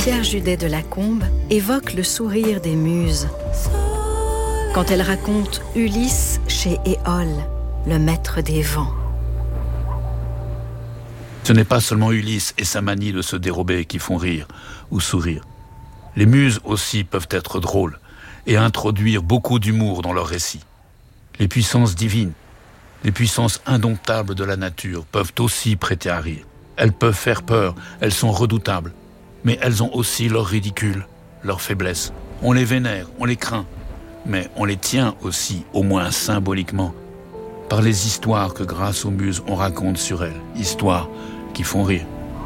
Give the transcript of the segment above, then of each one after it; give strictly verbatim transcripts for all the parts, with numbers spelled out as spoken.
Pierre Judet de Lacombe évoque le sourire des muses quand elle raconte Ulysse chez Éole, le maître des vents. Ce n'est pas seulement Ulysse et sa manie de se dérober qui font rire ou sourire. Les muses aussi peuvent être drôles et introduire beaucoup d'humour dans leurs récits. Les puissances divines, les puissances indomptables de la nature peuvent aussi prêter à rire. Elles peuvent faire peur, elles sont redoutables, mais elles ont aussi leur ridicule, leur faiblesse. On les vénère, on les craint, mais on les tient aussi, au moins symboliquement, par les histoires que grâce aux muses on raconte sur elles, histoires qui font rire.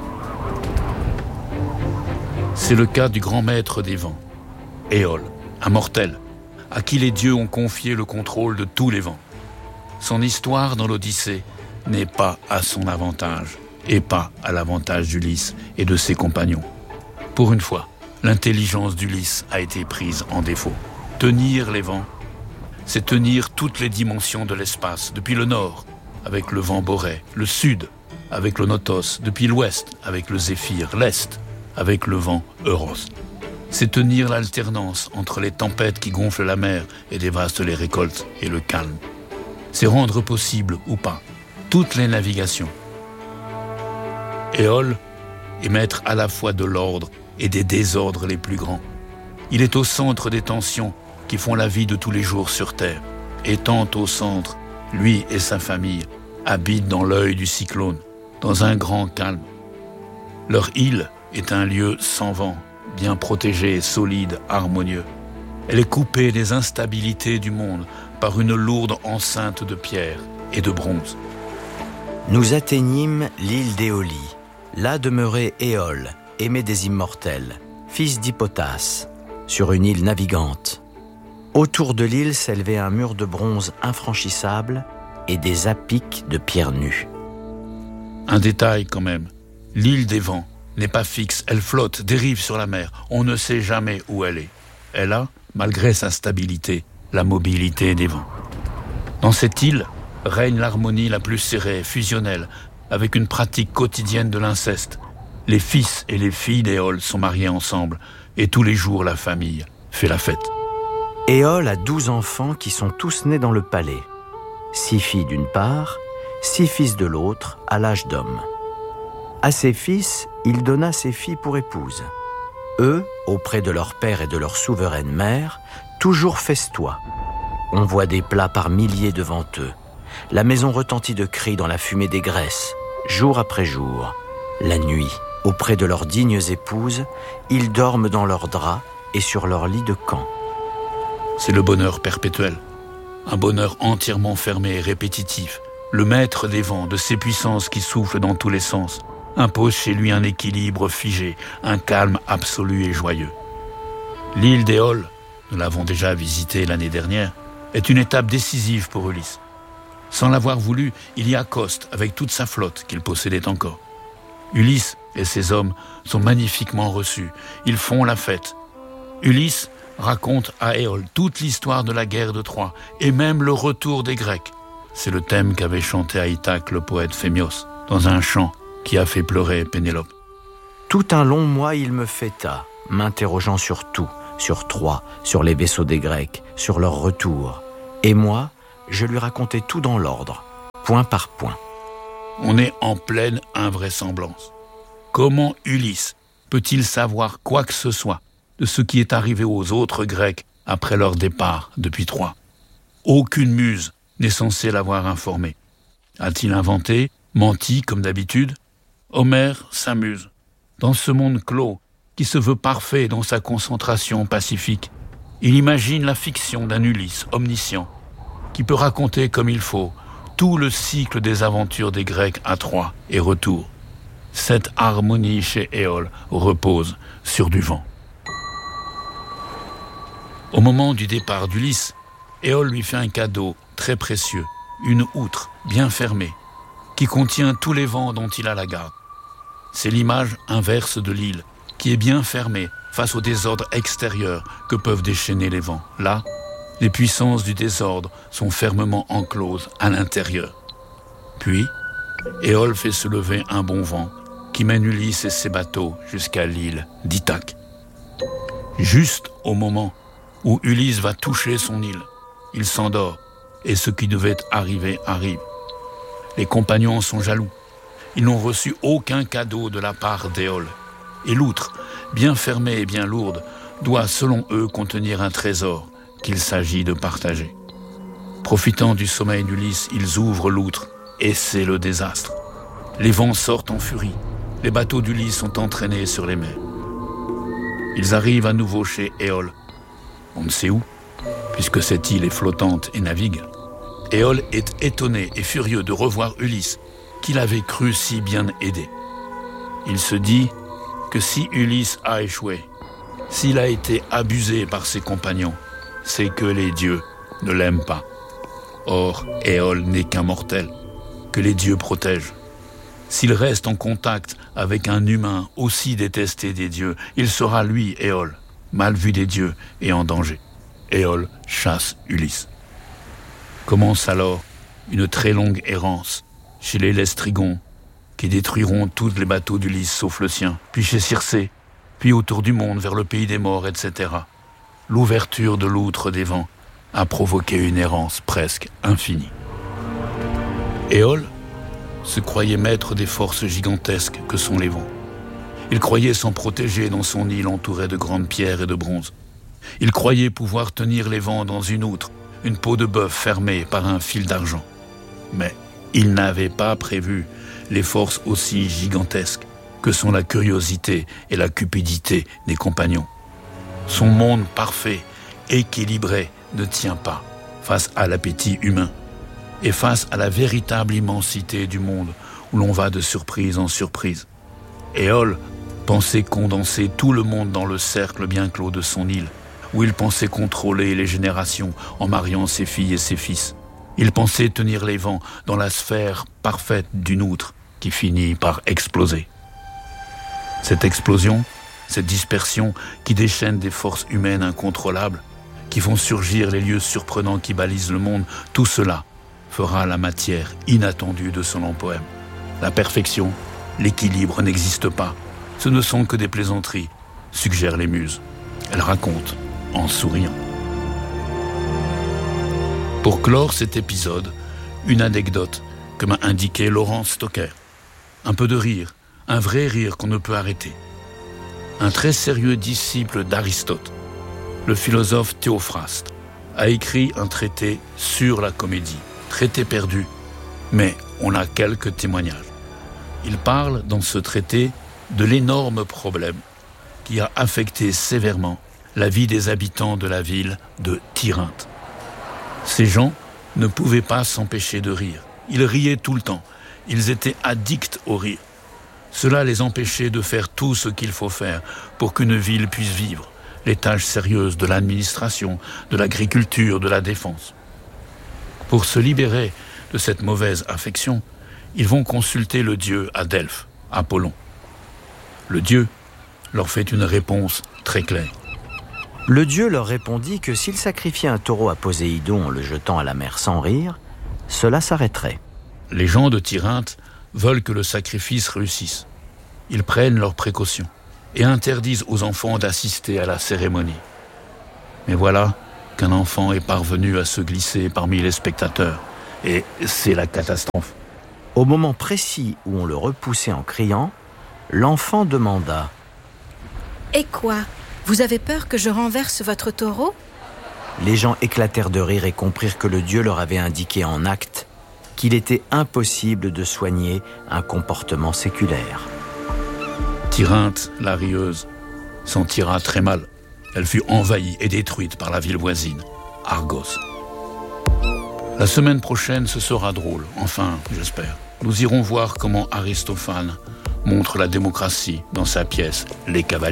C'est le cas du grand maître des vents, Éole, un mortel, à qui les dieux ont confié le contrôle de tous les vents. Son histoire dans l'Odyssée n'est pas à son avantage, et pas à l'avantage d'Ulysse et de ses compagnons. Pour une fois, l'intelligence d'Ulysse a été prise en défaut. Tenir les vents, c'est tenir toutes les dimensions de l'espace, depuis le nord, avec le vent borée, le sud, avec le notos, depuis l'ouest, avec le zéphyr, l'est, avec le vent Euros. C'est tenir l'alternance entre les tempêtes qui gonflent la mer et dévastent les récoltes et le calme. C'est rendre possible, ou pas, toutes les navigations. Éole est maître à la fois de l'ordre et des désordres les plus grands. Il est au centre des tensions qui font la vie de tous les jours sur Terre. Étant au centre, lui et sa famille habitent dans l'œil du cyclone, dans un grand calme. Leur île est un lieu sans vent, bien protégé, solide, harmonieux. Elle est coupée des instabilités du monde par une lourde enceinte de pierre et de bronze. Nous atteignîmes l'île d'Éolie. Là demeurait Éole, aimé des immortels, fils d'Hippotas, sur une île navigante. Autour de l'île s'élevait un mur de bronze infranchissable et des apics de pierre nue. Un détail quand même, l'île des vents n'est pas fixe, elle flotte, dérive sur la mer. On ne sait jamais où elle est. Elle a, malgré sa stabilité, la mobilité des vents. Dans cette île règne l'harmonie la plus serrée, fusionnelle, avec une pratique quotidienne de l'inceste. Les fils et les filles d'Éole sont mariés ensemble, et tous les jours la famille fait la fête. Éole a douze enfants qui sont tous nés dans le palais. Six filles d'une part, six fils de l'autre, à l'âge d'homme. À ses fils, il donna ses filles pour épouses. Eux, auprès de leur père et de leur souveraine mère, toujours festoient. On voit des plats par milliers devant eux. La maison retentit de cris dans la fumée des graisses, jour après jour. La nuit, auprès de leurs dignes épouses, ils dorment dans leurs draps et sur leur lit de camp. C'est le bonheur perpétuel, un bonheur entièrement fermé et répétitif. Le maître des vents, de ces puissances qui soufflent dans tous les sens, impose chez lui un équilibre figé, un calme absolu et joyeux. L'île d'Éole, nous l'avons déjà visitée l'année dernière, est une étape décisive pour Ulysse. Sans l'avoir voulu, il y accoste avec toute sa flotte qu'il possédait encore. Ulysse et ses hommes sont magnifiquement reçus. Ils font la fête. Ulysse raconte à Éole toute l'histoire de la guerre de Troie et même le retour des Grecs. C'est le thème qu'avait chanté à Ithaque le poète Phémios dans un chant qui a fait pleurer Pénélope. Tout un long mois, il me fêta, m'interrogeant sur tout, sur Troie, sur les vaisseaux des Grecs, sur leur retour. Et moi, je lui racontais tout dans l'ordre, point par point. On est en pleine invraisemblance. Comment Ulysse peut-il savoir quoi que ce soit de ce qui est arrivé aux autres Grecs après leur départ depuis Troie? Aucune muse n'est censée l'avoir informé. A-t-il inventé, menti comme d'habitude? Homère s'amuse. Dans ce monde clos, qui se veut parfait dans sa concentration pacifique, il imagine la fiction d'un Ulysse omniscient, qui peut raconter comme il faut tout le cycle des aventures des Grecs à Troie et retour. Cette harmonie chez Éole repose sur du vent. Au moment du départ d'Ulysse, Éole lui fait un cadeau très précieux, une outre bien fermée, qui contient tous les vents dont il a la garde. C'est l'image inverse de l'île, qui est bien fermée face au désordre extérieur que peuvent déchaîner les vents. Là, les puissances du désordre sont fermement encloses à l'intérieur. Puis, Éole fait se lever un bon vent qui mène Ulysse et ses bateaux jusqu'à l'île d'Ithaque. Juste au moment où Ulysse va toucher son île, il s'endort et ce qui devait arriver arrive. Les compagnons sont jaloux. Ils n'ont reçu aucun cadeau de la part d'Éole. Et l'outre, bien fermée et bien lourde, doit, selon eux, contenir un trésor qu'il s'agit de partager. Profitant du sommeil d'Ulysse, ils ouvrent l'outre et c'est le désastre. Les vents sortent en furie. Les bateaux d'Ulysse sont entraînés sur les mers. Ils arrivent à nouveau chez Éole. On ne sait où, puisque cette île est flottante et navigue. Éole est étonné et furieux de revoir Ulysse, qu'il avait cru si bien aidé. Il se dit que si Ulysse a échoué, s'il a été abusé par ses compagnons, c'est que les dieux ne l'aiment pas. Or, Éole n'est qu'un mortel, que les dieux protègent. S'il reste en contact avec un humain aussi détesté des dieux, il sera, lui, Éole, mal vu des dieux et en danger. Éole chasse Ulysse. Commence alors une très longue errance chez les Lestrygons, qui détruiront tous les bateaux d'Ulysse sauf le sien, puis chez Circé, puis autour du monde vers le pays des morts, et cetera. L'ouverture de l'outre des vents a provoqué une errance presque infinie. Éole se croyait maître des forces gigantesques que sont les vents. Il croyait s'en protéger dans son île entourée de grandes pierres et de bronze. Il croyait pouvoir tenir les vents dans une outre, une peau de bœuf fermée par un fil d'argent. Mais il n'avait pas prévu les forces aussi gigantesques que sont la curiosité et la cupidité des compagnons. Son monde parfait, équilibré, ne tient pas face à l'appétit humain et face à la véritable immensité du monde où l'on va de surprise en surprise. Éole pensait condenser tout le monde dans le cercle bien clos de son île, où il pensait contrôler les générations en mariant ses filles et ses fils. Il pensait tenir les vents dans la sphère parfaite d'une outre qui finit par exploser. Cette explosion, cette dispersion qui déchaîne des forces humaines incontrôlables, qui font surgir les lieux surprenants qui balisent le monde, tout cela fera la matière inattendue de son long poème. La perfection, l'équilibre n'existent pas. Ce ne sont que des plaisanteries, suggèrent les muses. Elles racontent en souriant. Pour clore cet épisode, une anecdote que m'a indiquée Laurence Stocker. Un peu de rire, un vrai rire qu'on ne peut arrêter. Un très sérieux disciple d'Aristote, le philosophe Théophraste, a écrit un traité sur la comédie, traité perdu, mais on a quelques témoignages. Il parle dans ce traité de l'énorme problème qui a affecté sévèrement la vie des habitants de la ville de Tirynthe. Ces gens ne pouvaient pas s'empêcher de rire. Ils riaient tout le temps. Ils étaient addicts au rire. Cela les empêchait de faire tout ce qu'il faut faire pour qu'une ville puisse vivre, les tâches sérieuses de l'administration, de l'agriculture, de la défense. Pour se libérer de cette mauvaise affection, ils vont consulter le dieu à Delphes, Apollon. Le dieu leur fait une réponse très claire. Le dieu leur répondit que s'ils sacrifiaient un taureau à Poséidon en le jetant à la mer sans rire, cela s'arrêterait. Les gens de Tirynthe veulent que le sacrifice réussisse. Ils prennent leurs précautions et interdisent aux enfants d'assister à la cérémonie. Mais voilà qu'un enfant est parvenu à se glisser parmi les spectateurs, et c'est la catastrophe. Au moment précis où on le repoussait en criant, l'enfant demanda « Et quoi ? Vous avez peur que je renverse votre taureau ?» Les gens éclatèrent de rire et comprirent que le dieu leur avait indiqué en acte qu'il était impossible de soigner un comportement séculaire. Tirynthe, la rieuse, s'en tira très mal. Elle fut envahie et détruite par la ville voisine, Argos. La semaine prochaine, ce sera drôle, enfin, j'espère. Nous irons voir comment Aristophane montre la démocratie dans sa pièce « Les Cavaliers ».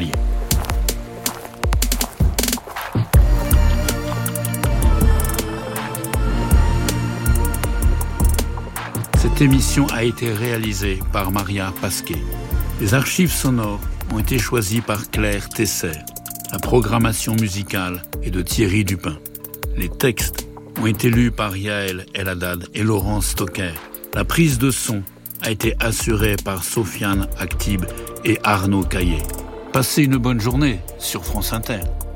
Cette émission a été réalisée par Maria Pasquet. Les archives sonores ont été choisies par Claire Tesser. La programmation musicale est de Thierry Dupin. Les textes ont été lus par Yael Eladad et Laurence Stocker. La prise de son a été assuré par Sofiane Aktib et Arnaud Caillé. Passez une bonne journée sur France Inter.